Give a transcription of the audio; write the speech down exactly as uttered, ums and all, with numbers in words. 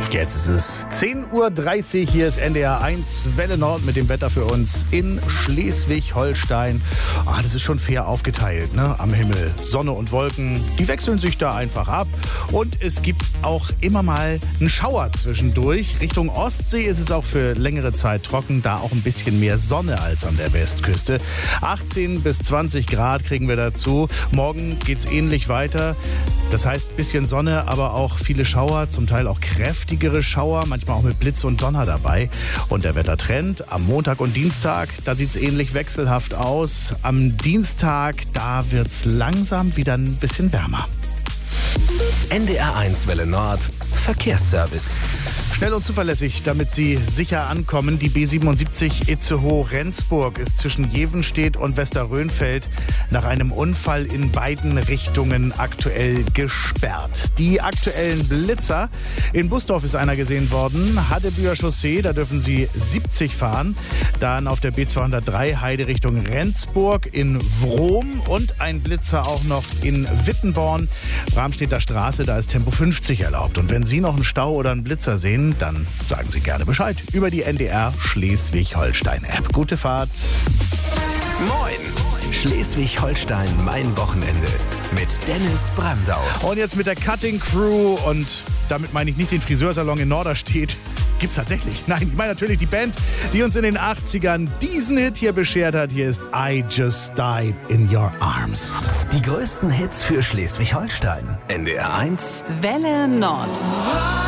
Jetzt ist es zehn Uhr dreißig, hier ist N D R eins Welle Nord mit dem Wetter für uns in Schleswig-Holstein. Ah, das ist schon fair aufgeteilt, ne? Am Himmel. Sonne und Wolken, die wechseln sich da einfach ab. Und es gibt auch immer mal einen Schauer zwischendurch. Richtung Ostsee ist es auch für längere Zeit trocken, da auch ein bisschen mehr Sonne als an der Westküste. achtzehn bis zwanzig Grad kriegen wir dazu. Morgen geht's ähnlich weiter. Das heißt, bisschen Sonne, aber auch viele Schauer, zum Teil auch kräftigere Schauer, manchmal auch mit Blitz und Donner dabei. Und der Wettertrend am Montag und Dienstag, da sieht es ähnlich wechselhaft aus. Am Dienstag, da wird es langsam wieder ein bisschen wärmer. N D R eins Welle Nord Verkehrsservice. Schnell und zuverlässig, damit Sie sicher ankommen. Die B siebenundsiebzig Itzehoe-Rendsburg ist zwischen Jevenstedt und Westerrönfeld nach einem Unfall in beiden Richtungen aktuell gesperrt. Die aktuellen Blitzer: in Busdorf ist einer gesehen worden. Haddebüher Chaussee, da dürfen Sie siebzig fahren. Dann auf der B zweihundertdrei Heide Richtung Rendsburg in Wrom und ein Blitzer auch noch in Wittenborn. Bramstedter Straße, da ist Tempo fünfzig erlaubt. Und wenn Sie noch einen Stau oder einen Blitzer sehen, dann sagen Sie gerne Bescheid über die N D R Schleswig-Holstein-App. Gute Fahrt. Moin! Schleswig-Holstein, mein Wochenende mit Dennis Brandau. Und jetzt mit der Cutting Crew, und damit meine ich nicht den Friseursalon in Norderstedt. Gibt's tatsächlich. Nein, ich meine natürlich die Band, die uns in den achtzigern diesen Hit hier beschert hat. Hier ist I Just Died in Your Arms. Die größten Hits für Schleswig-Holstein. N D R eins Welle Nord.